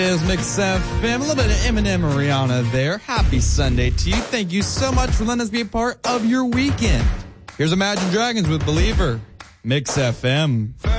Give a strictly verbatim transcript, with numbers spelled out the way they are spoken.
Is Mix F M, a little bit of Eminem and Rihanna there. Happy Sunday to you. Thank you so much for letting us be a part of your weekend. Here's Imagine Dragons with Believer. Mix F M.